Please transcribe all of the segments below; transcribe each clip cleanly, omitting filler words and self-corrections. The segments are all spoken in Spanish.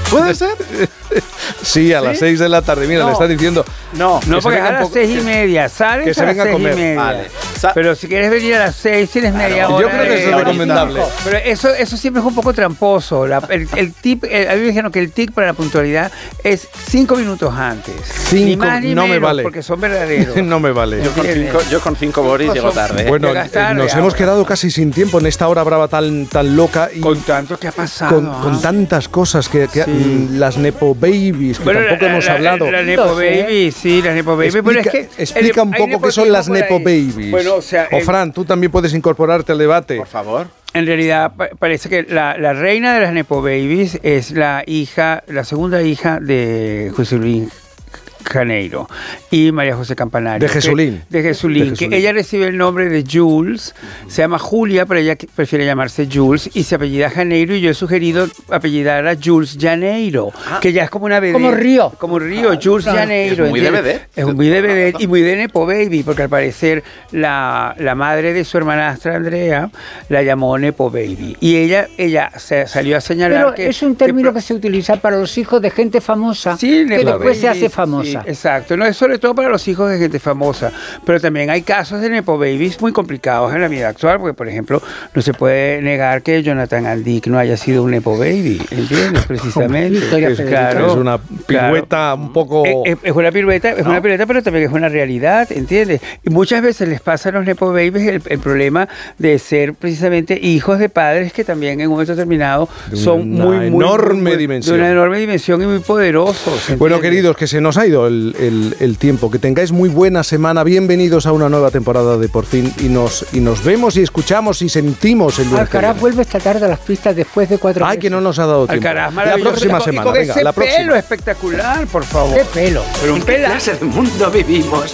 ¿Puede ser? Sí, a las 6 de la tarde. Mira, le está diciendo... No, porque a las 6:30. Sales que se a las venga a comer. 6:30. Vale. Pero si quieres venir a las 6, tienes media hora. Yo creo que eso es recomendable. Pero eso siempre es un poco tramposo. El tip, a mí me dijeron que el tip para la puntualidad es 5 minutos antes. 5, ni más ni no menos, me vale. Porque son verdaderos. No me vale. Yo con 5 Boris llego tarde. Bueno, nos hemos quedado casi sin tiempo en esta hora brava tan loca. Y con tanto que ha pasado. Con tantas cosas que las Nepo Babies, que tampoco hemos hablado. La Nepo Baby, sí, la Nepo Baby. Explica un poco qué son las Nepo Babies. Bueno, o sea, Fran, tú también puedes incorporarte al debate. Por favor. En realidad parece que la reina de las Nepo Babies es la segunda hija de José Luis Janeiro y María José Campanario. De Jesulín. Que ella recibe el nombre de Jules, se llama Julia, pero ella prefiere llamarse Jules y se apellida Janeiro, y yo he sugerido apellidar a Jules Janeiro, que ya es como una vedette. Como Río, Jules Janeiro. Es muy de vedette. Es muy de vedette y muy de Nepo Baby, porque al parecer la madre de su hermanastra Andrea la llamó Nepo Baby. Y ella se salió a señalar pero es un término que se utiliza para los hijos de gente famosa, sí, que después se hace famosa. Sí, exacto, no es sobre todo para los hijos de gente famosa, pero también hay casos de Nepo Babies muy complicados en la vida actual, porque por ejemplo no se puede negar que Jonathan Aldic no haya sido un Nepo Baby, ¿entiendes? Precisamente. Claro, es una pirueta un poco... Es una pirueta, pero también es una realidad, ¿entiendes? Y muchas veces les pasa a los Nepo Babies el problema de ser precisamente hijos de padres que también en un momento determinado son de una enorme dimensión y muy poderosos, ¿entiendes? Bueno, queridos, que se nos ha ido el tiempo. Que tengáis muy buena semana. Bienvenidos a una nueva temporada de Por Fin. Y nos vemos y escuchamos y sentimos el lunes. Alcaraz vuelve esta tarde a las pistas después de 4 meses. Ay, que no nos ha dado tiempo. Alcaraz, la próxima semana. Venga, la próxima. Pelo espectacular, por favor. ¿Qué pelo? Pero un pelo. ¿En qué clase de mundo vivimos?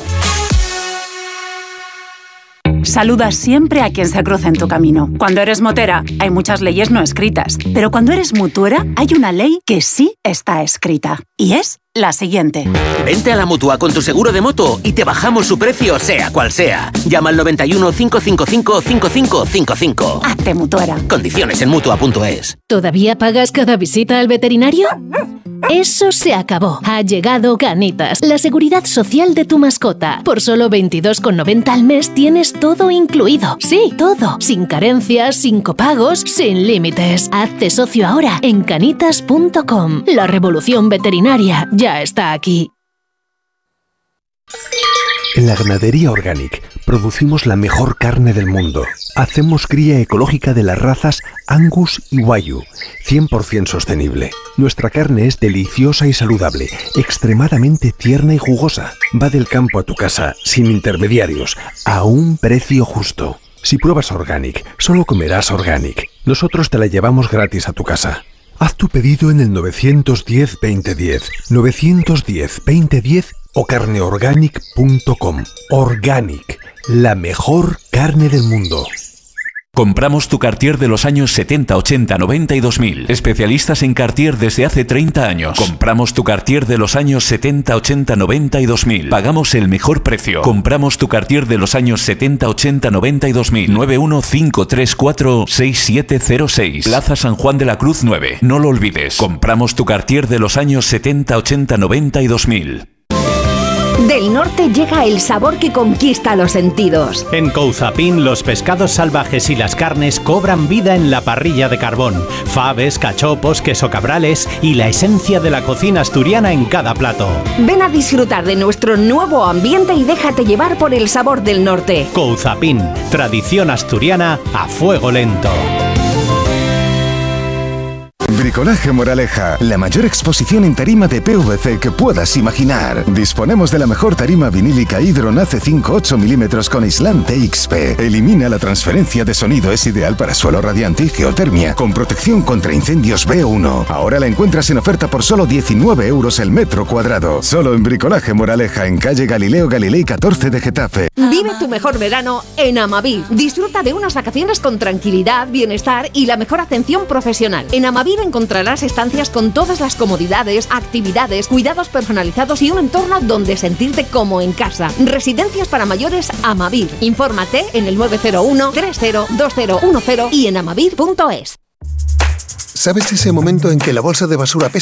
Saluda siempre a quien se cruza en tu camino. Cuando eres motera, hay muchas leyes no escritas. Pero cuando eres mutuera, hay una ley que sí está escrita. Y es la siguiente. Vente a la Mutua con tu seguro de moto y te bajamos su precio, sea cual sea. Llama al 91 555 5555. Hazte mutuera. Condiciones en Mutua.es. ¿Todavía pagas cada visita al veterinario? Eso se acabó. Ha llegado Canitas, la seguridad social de tu mascota. Por solo 22,90 al mes tienes todo incluido. Sí, todo. Sin carencias, sin copagos, sin límites. Hazte socio ahora en canitas.com. La revolución veterinaria ya está aquí. En la ganadería Organic producimos la mejor carne del mundo. Hacemos cría ecológica de las razas Angus y Wagyu, 100% sostenible. Nuestra carne es deliciosa y saludable, extremadamente tierna y jugosa. Va del campo a tu casa, sin intermediarios, a un precio justo. Si pruebas Organic, solo comerás Organic. Nosotros te la llevamos gratis a tu casa. Haz tu pedido en el 910-2010, 910-2010 o carneorganic.com. Organic, la mejor carne del mundo. Compramos tu Cartier de los años 70, 80, 90 y 2000. Especialistas en Cartier desde hace 30 años. Compramos tu Cartier de los años 70, 80, 90 y 2000. Pagamos el mejor precio. Compramos tu Cartier de los años 70, 80, 90 y 2000. 915346706. Plaza San Juan de la Cruz 9. No lo olvides. Compramos tu Cartier de los años 70, 80, 90 y 2000. Del norte llega el sabor que conquista los sentidos. En Couzapin los pescados salvajes y las carnes cobran vida en la parrilla de carbón. Faves, cachopos, queso cabrales y la esencia de la cocina asturiana en cada plato. Ven a disfrutar de nuestro nuevo ambiente y déjate llevar por el sabor del norte. Couzapin, tradición asturiana a fuego lento. Bricolaje Moraleja, la mayor exposición en tarima de PVC que puedas imaginar. Disponemos de la mejor tarima vinílica Hydron AC5 8 mm con aislante XP. Elimina la transferencia de sonido, es ideal para suelo radiante y geotermia, con protección contra incendios B1. Ahora la encuentras en oferta por solo 19 euros el metro cuadrado. Solo en Bricolaje Moraleja, en calle Galileo Galilei 14 de Getafe. Vive tu mejor verano en Amavir. Disfruta de unas vacaciones con tranquilidad, bienestar y la mejor atención profesional. En Amavir encontrarás estancias con todas las comodidades, actividades, cuidados personalizados y un entorno donde sentirte como en casa. Residencias para mayores Amavir. Infórmate en el 901 302010 y en amavir.es. ¿Sabes ese momento en que la bolsa de basura pesa